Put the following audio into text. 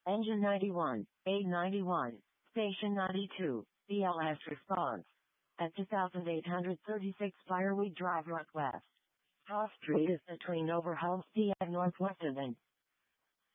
Engine 91, A91, Station 92, BLS response. At 2836 Fireweed Drive Northwest. House Street is between Overholmsted and Northwestern.